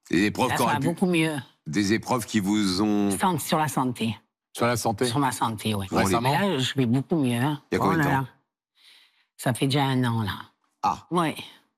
Des épreuves Là, ça va beaucoup mieux. Des épreuves qui vous ont... Sur la santé. Sur la santé? Sur ma santé, oui. Récemment? Là, je vais beaucoup mieux. Hein. Il y a combien de temps? Ça fait déjà 1 an, là. Ah. Oui.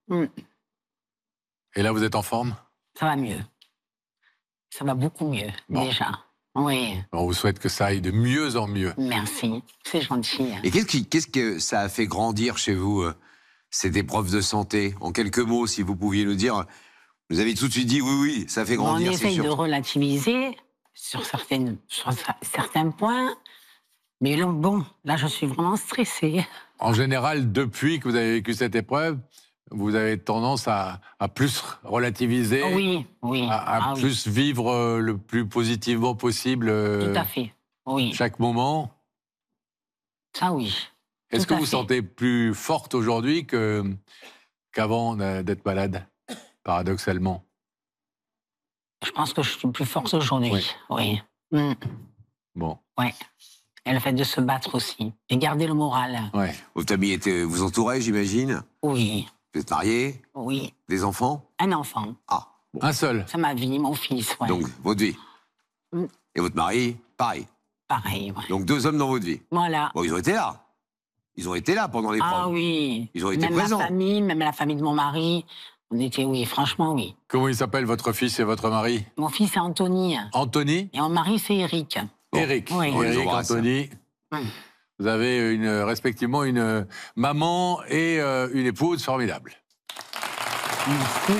Et là, vous êtes en forme? Ça va mieux. Ça va beaucoup mieux, déjà. Oui. On vous souhaite que ça aille de mieux en mieux. Merci, c'est gentil. Et qu'est-ce que ça a fait grandir chez vous, cette épreuve de santé? En quelques mots, si vous pouviez nous dire, vous avez tout de suite dit oui, ça fait grandir, On c'est essaye sûr. de relativiser sur certains points, mais là, bon, là, je suis vraiment stressée. En général, depuis que vous avez vécu cette épreuve, vous avez tendance à plus relativiser, oui. à plus vivre le plus positivement possible Tout à fait, oui. chaque moment. Ça, oui. Est-ce que vous sentez plus forte aujourd'hui qu'avant d'être malade, paradoxalement? Je pense que je suis plus forte aujourd'hui, oui. Bon. Oui. Et le fait de se battre aussi, et garder le moral. Ouais. Votre famille vous entourait, j'imagine? Oui. Vous êtes marié? Oui. Des enfants? Un enfant. Ah. Bon. Un seul? C'est ma vie, mon fils, ouais. Donc, votre vie. Et votre mari, pareil? Pareil, ouais. Donc, 2 hommes dans votre vie? Voilà. Bon, ils ont été là. Ils ont été là pendant l'épreuve. Ah oui. Ils ont été même présents. Même la famille de mon mari, on était, oui, franchement, oui. Comment il s'appelle votre fils et votre mari? Mon fils, c'est Anthony. Anthony? Et mon mari, c'est Eric. Bon. Eric. Oui. Eric, Anthony. Vous avez respectivement une maman et une épouse formidable. Merci.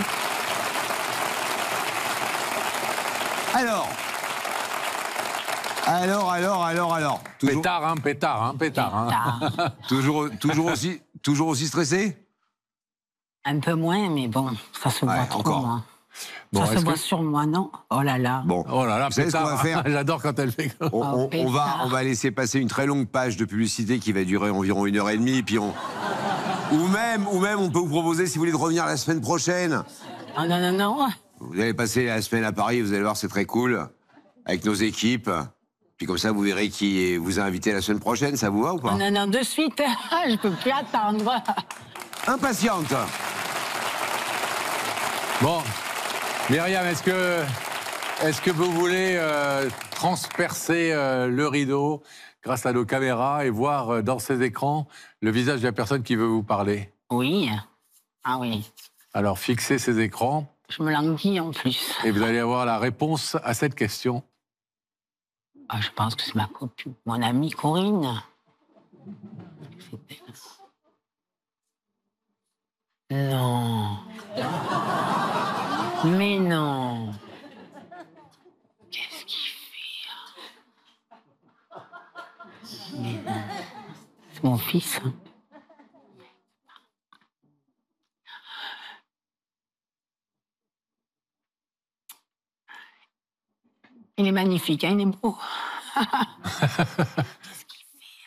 Alors. Pétard. Toujours aussi stressé? Un peu moins, mais bon, ça se voit trop, encore. moi. Bon, ça se voit sur moi, non? Oh là là. Bon, oh là là, vous savez ce qu'on va faire? J'adore quand elle fait. On va laisser passer une très longue page de publicité qui va durer environ 1h30, puis ou même on peut vous proposer, si vous voulez, de revenir la semaine prochaine. Oh, non. Vous allez passer la semaine à Paris, vous allez voir, c'est très cool, avec nos équipes. Puis comme ça, vous verrez qui vous a invité la semaine prochaine, ça vous va ou pas? Non, de suite, je peux plus attendre. Impatiente. Bon, Myriam, est-ce que vous voulez transpercer le rideau grâce à nos caméras et voir dans ces écrans le visage de la personne qui veut vous parler? Oui. Ah oui. Alors, fixez ces écrans. Je me languis en plus. Et vous allez avoir la réponse à cette question. Ah, je pense que c'est ma copine, mon amie Corinne. Non. Mais non. Qu'est-ce qu'il fait? Mais non. C'est mon fils. Hein. Il est magnifique, hein, il est beau. Qu'est-ce qu'il fait?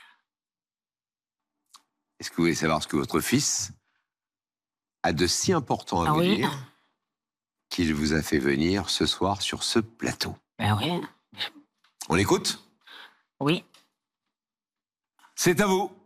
Est-ce que vous voulez savoir ce que votre fils a de si important à vous dire qu'il vous a fait venir ce soir sur ce plateau? Ben oui. On écoute? Oui. C'est à vous.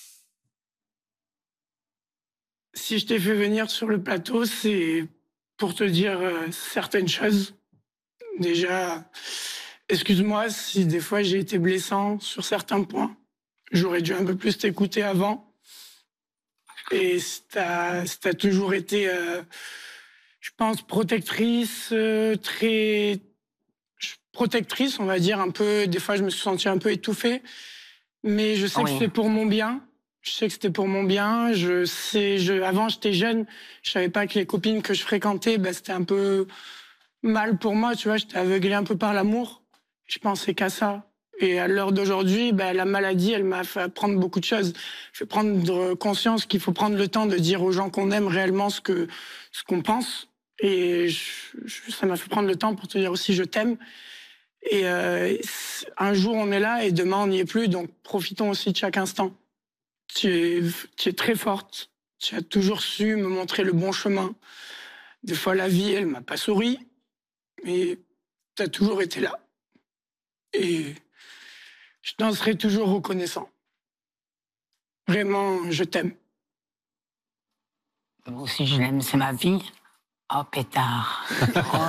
Si je t'ai fait venir sur le plateau, c'est pour te dire certaines choses. Déjà, excuse-moi si des fois j'ai été blessant sur certains points. J'aurais dû un peu plus t'écouter avant. Et t'as toujours été, je pense, protectrice, protectrice, on va dire, un peu. Des fois, je me suis sentie un peu étouffée. Mais je sais que c'était pour mon bien. Je sais que c'était pour mon bien. Avant, j'étais jeune. Je savais pas que les copines que je fréquentais, c'était un peu mal pour moi, tu vois. J'étais aveuglée un peu par l'amour. Je pensais qu'à ça. Et à l'heure d'aujourd'hui, la maladie, elle m'a fait apprendre beaucoup de choses. Fait prendre conscience qu'il faut prendre le temps de dire aux gens qu'on aime réellement ce qu'on pense. Et ça m'a fait prendre le temps pour te dire aussi je t'aime. Et un jour on est là et demain on n'y est plus, donc profitons aussi de chaque instant. Tu es très forte, tu as toujours su me montrer le bon chemin. Des fois la vie elle m'a pas souri, mais tu as toujours été là. Et je t'en serai toujours reconnaissant. Vraiment, je t'aime. Moi aussi je l'aime, c'est ma vie. Oh pétard.